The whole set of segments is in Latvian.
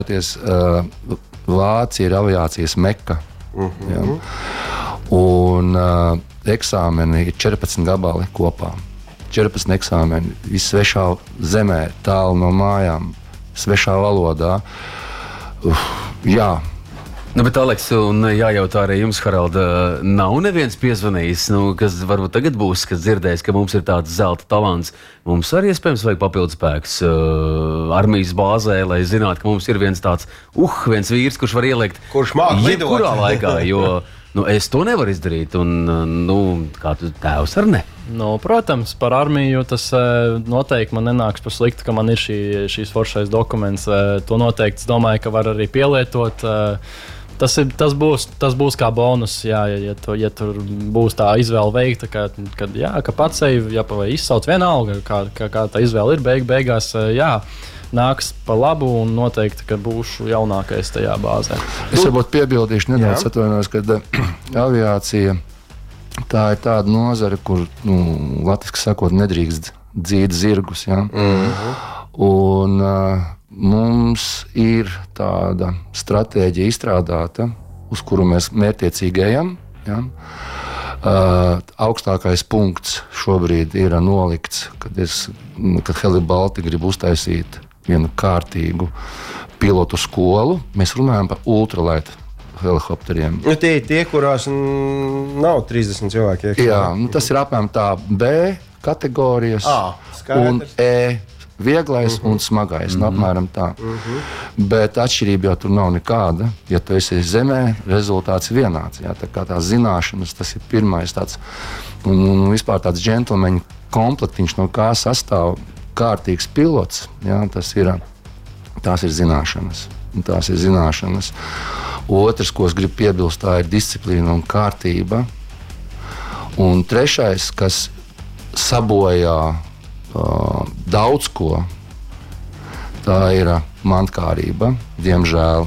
Vācija ir aviācijas meka. Ja? Un eksāmeni ir 14 gabali kopā. 14 eksāmeni, viss svešā zemē, tālu no mājām, svešā valodā. Jā. Nu, bet, Aleks, un jājautā arī jums, Haralda, nav neviens piezvanījis, kas varbūt tagad būs, kas dzirdēs, ka mums ir tāds zelta talants. Mums arī iespējams vajag papildus spēks armijas bāzē, lai zinātu, ka mums ir viens tāds, viens vīrs, kurš var ielikt jebkurā laikā, jo es to nevaru izdarīt, un kā tu tēvs ar ne? Protams, par armiju tas noteikti man nenāks par sliktu, ka man ir šīs foršais dokuments. To noteikti, es domāju, ka var arī pielietot. Tas būs kā bonus, jā, ja tur būs tā izvēle veikta, ka pats vai izsauc vienalga, kā tā izvēle ir beigās, jā, nāks pa labu un noteikti, ka būšu jaunākais tajā bāzē. Es varbūt piebildīšu nedaudz, atvainojos, ka aviācija tā ir tāda nozare, kur, latviski sakot, nedrīkst dzīt zirgus, ja? Un mums ir tāda stratēģija izstrādāta, uz kuru mēs mērķiecīgi ejam. Ja? Augstākais punkts šobrīd ir nolikts, kad Heli-Baltika grib uztaisīt vienu kārtīgu pilotu skolu. Mēs runājam par ultralight helikopteriem. Tie, kurās nav 30 cilvēki. Jā, tas ir apmēram tā B kategorijas un E. Vieglais un smagais, apmēram tā. Bet atšķirība jau tur nav nekāda. Ja tu esi zemē, rezultāts ir vienāds. Jā, tā zināšanas, tas ir pirmais tāds, un vispār tāds džentlmeņu komplektiņš, no kā sastāv kārtīgs pilots. Jā, tās ir zināšanas. Otrs, ko es gribu piebilst, tā ir disciplīna un kārtība. Un trešais, kas sabojā daudz ko, tā ir mantkārība, diemžēl.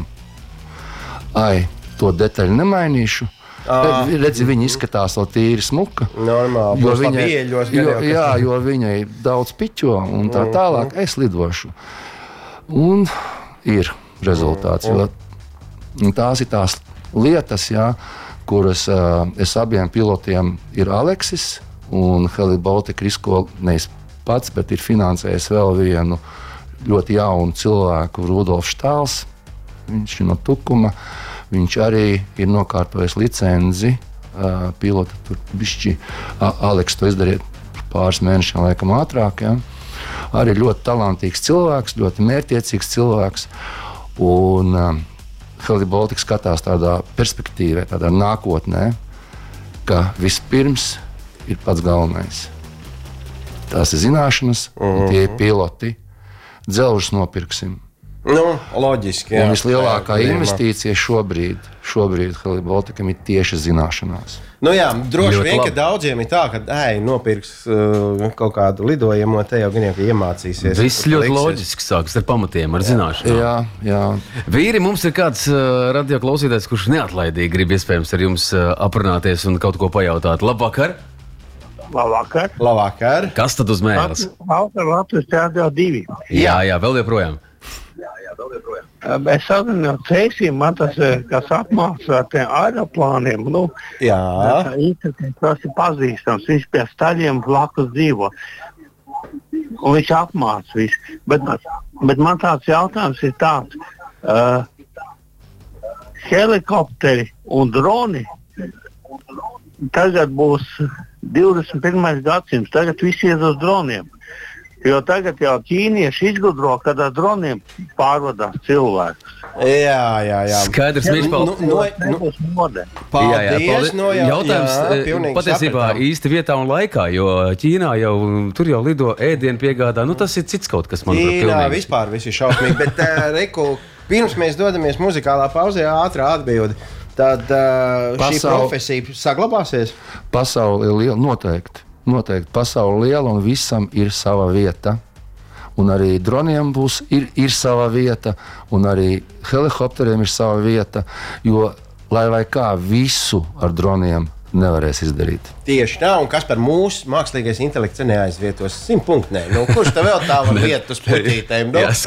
To detaļu nemainīšu. Redzi, viņa izskatās vēl tīri smuka. Normāli, jo viņai daudz piķo un tā tālāk. Es lidošu. Un ir rezultāts. Tās ir tās lietas, kuras es abiem pilotiem ir Aleksis un Heli-Baltika risko nevis pats, bet ir finansējis vēl vienu ļoti jaunu cilvēku, Rudolfs Štāls. Viņš ir no Tukuma. Viņš arī ir nokārtojis licenci pilota. Tur bišķi Aleks to izdarīja pāris mēnešiem, laikam ātrāk. Ja? Arī ļoti talantīgs cilvēks, ļoti mērķiecīgs cilvēks. Un Heli-Baltika skatās tādā perspektīvē, tādā nākotnē, ka vispirms ir pats galvenais. Tās ir zināšanas, un tie ir piloti. Dzelžus nopirksim. Loģiski. Un vislielākā investīcija šobrīd Heli-Baltikam ir tieši zināšanās. Droši vien, ka daudziem ir tā, ka nopirks kaut kādu lidojumu, te jau gan iemācīsies. Viss ļoti loģiski sākas ar pamatiem, ar zināšanām. Jā. Vīri, mums ir kāds radio klausītājs, kurš neatlaidīgi grib iespējams ar jums aprunāties un kaut ko pajautāt. Labvakar! Labvakar! Kas tad uz mēles? Latvijas Rādio 2. Jā, vēl joprojām. Es sazinu ar Cēsiju, man tas, kas apmāca ar tiem aeroplāniem, tas ir pazīstams, viņš pie staļiem blakus dzīvo. Un viņš apmāca visu. Bet man tāds jautājums ir tāds, helikopteri un droni tagad būs 21. gadsimts, tagad visi iet uz droniem. Jo tagad jau ķīnieši izgudro, kad ar droniem pārvadās cilvēkus. Jā. Skaidrs, Paldies. Jautājums patiesībā īsti vietā un laikā, jo Ķīnā tur jau lido ēdienu piegādā. Tas ir cits kaut kas, manuprāt, pilnīgi. Ķīnā vispār viss ir šausmīgi, bet Reku, pirms mēs dodamies muzikālā pauzē, ātrā atbildi. Tad šī profesija saglabāsies? Pasaule ir liela, noteikti pasaule liela un visam ir sava vieta. Un arī droniem ir sava vieta, un arī helikopteriem ir sava vieta, jo, lai vai kā, visu ar droniem nevarēs izdarīt. Tieši tā, un kas par mūsu mākslīgais intelekts neaizvietos 100 punktnē. Kurš te vēl tā var vietu uz putītēm?